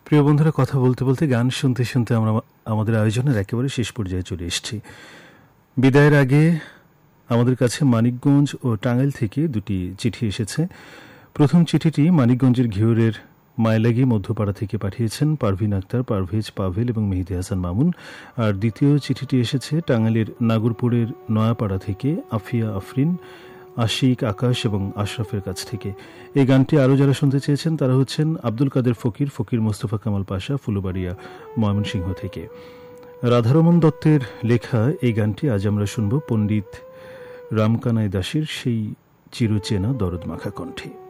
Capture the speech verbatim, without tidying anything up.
প্রিয় বন্ধুরা, কথা বলতে বলতে গান শুনতে শুনতে আমরা আমাদের আয়োজনের একেবারে শেষ পর্যায়ে চলে এসেছি। বিদায়ের আগে আমাদের কাছে মানিকগঞ্জ ও টাঙ্গাইল থেকে দুটি চিঠি এসেছে। প্রথম চিঠিটি মানিকগঞ্জের ঘিওরের মাইলাগি মধ্যপাড়া থেকে পাঠিয়েছেন পারভিন আক্তার, পারভেজ, পাভেল এবং মেহেদি হাসান মামুন। আর দ্বিতীয় চিঠিটি এসেছে টাঙ্গাইলের নাগরপুরের নয়াপাড়া থেকে আফিয়া আফরিন, আশিক, আকাশ এবং আশরাফের কাছ থেকে। এই গানটি আরও যারা শুনতে চেয়েছেন তারা হচ্ছেন আব্দুল কাদের ফকির, ফকির মোস্তফা কামাল পাশা, ফুলবাড়িয়া, ময়মনসিংহ থেকে। রাধারমন দত্তের লেখা এই গানটি আজ আমরা শুনব পণ্ডিত রামকানাই দাসের সেই চিরচেনা দরদ মাখা কণ্ঠে।